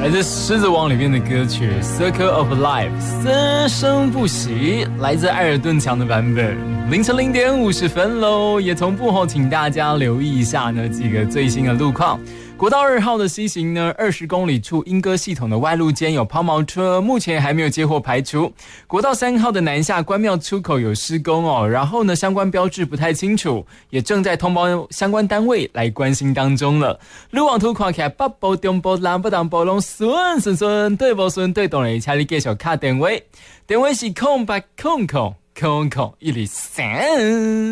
来自《狮子王》里面的歌曲《Circle of Life》生生不息，来自艾尔顿强的版本。凌晨0点50分喽，也同步后，请大家留意一下呢几个最新的路况。国道2号的西行呢，20公里处莺歌系统的外路间有抛锚车，目前还没有接获排除。国道3号的南下关庙出口有施工哦，然后呢相关标志不太清楚，也正在通报相关单位来关心当中了。路网图看起来北部、中部、南部、东部拢顺，对不顺对动的，请你继续打电话，电话是0800000103。